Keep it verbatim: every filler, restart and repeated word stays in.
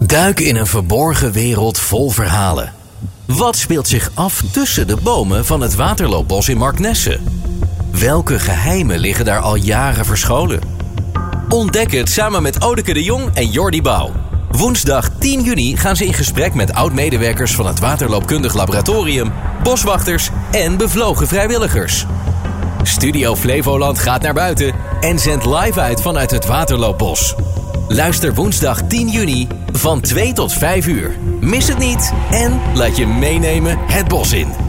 Duik in een verborgen wereld vol verhalen. Wat speelt zich af tussen de bomen van het Waterloopbos in Marknesse? Welke geheimen liggen daar al jaren verscholen? Ontdek het samen met Odeke de Jong en Jordi Bouw. Woensdag tien juni gaan ze in gesprek met oud-medewerkers van het Waterloopkundig Laboratorium, boswachters en bevlogen vrijwilligers. Studio Flevoland gaat naar buiten en zendt live uit vanuit het Waterloopbos. Luister woensdag tien juni van twee tot vijf uur. Mis het niet en laat je meenemen het bos in.